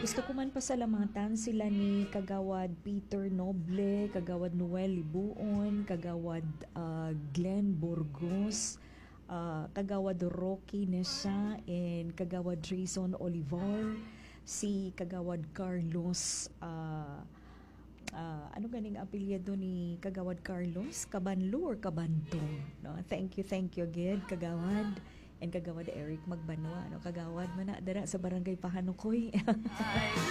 gusto ko man pasalamatan sila ni Kagawad Peter Noble, Kagawad Noel Libuon, Kagawad Glenn Burgos, Kagawad Rocky Nesa, and Kagawad Jason Olivar, si Kagawad Carlos, ano ganing apelyado ni Kagawad Carlos? Kabanlo or Kabantong? No? Thank you again, Kagawad. And Kagawad Eric Magbanwa, no? Kagawad man na dara sa Barangay Pahanukoy.